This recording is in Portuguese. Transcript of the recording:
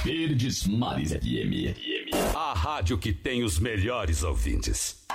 Verdes Mares FM. A rádio que tem os melhores ouvintes.